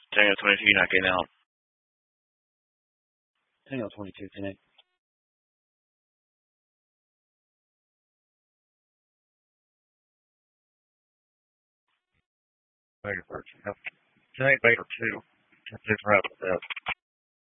Tango 22, not getting out. Tango 22, connect. Baker 13. Connect Baker 2. That's route.